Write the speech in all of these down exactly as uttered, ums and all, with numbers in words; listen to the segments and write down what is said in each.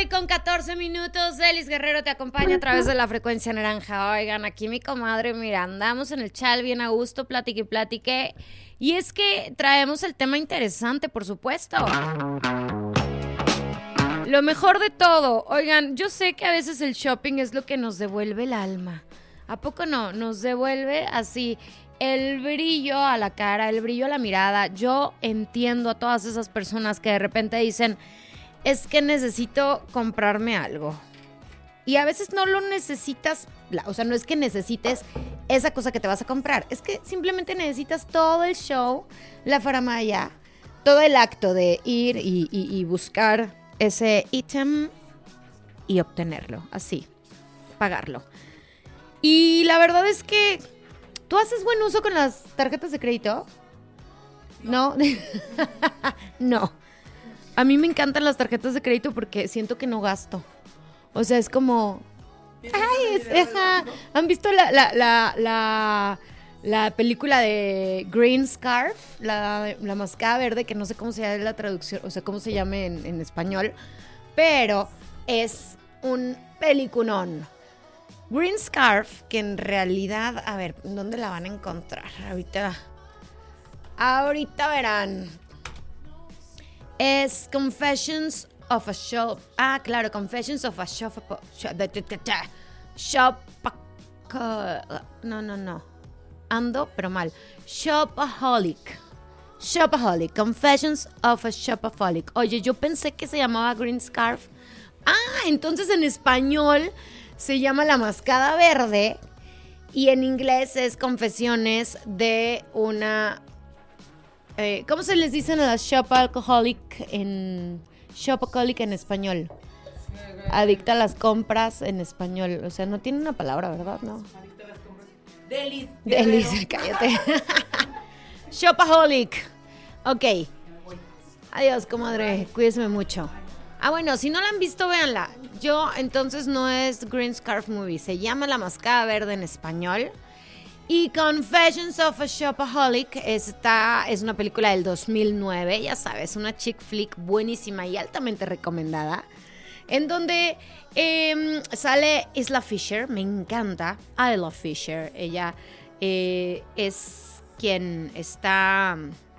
con catorce minutos, Elis Guerrero te acompaña a través de la frecuencia naranja. Oigan, aquí mi comadre, mira, andamos en el chat bien a gusto, platique y platique. Y es que traemos el tema interesante, por supuesto. Lo mejor de todo, oigan, yo sé que a veces el shopping es lo que nos devuelve el alma. ¿A poco no? Nos devuelve así el brillo a la cara, el brillo a la mirada. Yo entiendo a todas esas personas que de repente dicen, es que necesito comprarme algo. Y a veces no lo necesitas, o sea, no es que necesites esa cosa que te vas a comprar. Es que simplemente necesitas todo el show, la faramaya, todo el acto de ir y, y, y buscar ese ítem y obtenerlo, así, pagarlo. Y la verdad es que, ¿tú haces buen uso con las tarjetas de crédito? No. No. No. A mí me encantan las tarjetas de crédito porque siento que no gasto. O sea, es como... Ay, es, ajá. ¿Han visto la, la, la, la, la película de Green Scarf? La, la mascada verde, que no sé cómo se llama la traducción, o sea, cómo se llame en, en español. Pero es un peliculón. Green Scarf, que en realidad... A ver, ¿dónde la van a encontrar? Ahorita... Ahorita verán... Es Confessions of a Shop. Ah, claro, Confessions of a Shop. Shop. No, no, no. Ando, pero mal. Shopaholic. Shopaholic. Confessions of a Shopaholic. Oye, yo pensé que se llamaba Green Scarf. Ah, entonces en español se llama La Mascada Verde. Y en inglés es Confesiones de una... Eh, ¿Cómo se les dicen a las shopaholic en shopaholic en español? Adicta a las compras en español. O sea, no tiene una palabra, ¿verdad? No. Adicta a las compras. Delis. Delis, cállate. Shopaholic. Ok. Adiós, comadre. Cuídese mucho. Ah, bueno, si no la han visto, véanla. Yo, entonces, no es Green Scarf Movie. Se llama La Mascada Verde en español. Y Confessions of a Shopaholic está, es una película del dos mil nueve, ya sabes, una chick flick buenísima y altamente recomendada, en donde eh, sale Isla Fisher, me encanta, Isla Fisher, ella eh, es quien está,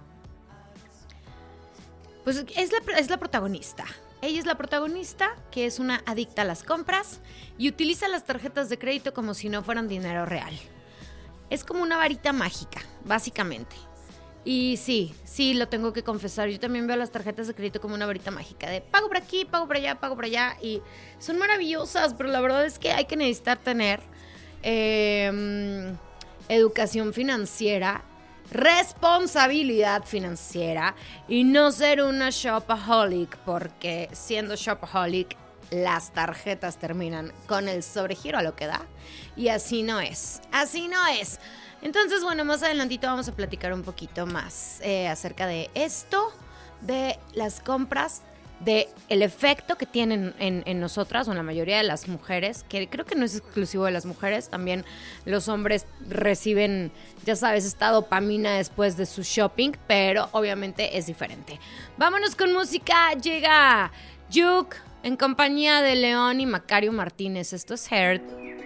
pues es la, es la protagonista. Ella es la protagonista, que es una adicta a las compras y utiliza las tarjetas de crédito como si no fueran dinero real. Es como una varita mágica, básicamente. Y sí, sí, lo tengo que confesar. Yo también veo las tarjetas de crédito como una varita mágica. De pago por aquí, pago por allá, pago por allá. Y son maravillosas, pero la verdad es que hay que necesitar tener eh, educación financiera, responsabilidad financiera y no ser una shopaholic, porque siendo shopaholic las tarjetas terminan con el sobregiro a lo que da. Y así no es. Así no es. Entonces, bueno, más adelantito vamos a platicar un poquito más eh, acerca de esto, de las compras, de el efecto que tienen en, en nosotras o en la mayoría de las mujeres, que creo que no es exclusivo de las mujeres, también los hombres reciben, ya sabes, esta dopamina después de su shopping, pero obviamente es diferente. Vámonos con música, llega Juke en compañía de León y Macario Martínez. Esto es Heart.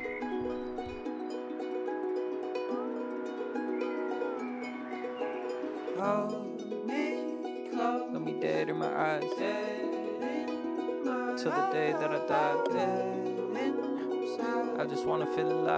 Let me dead in my eyes till the day that I die. I just wanna feel alive.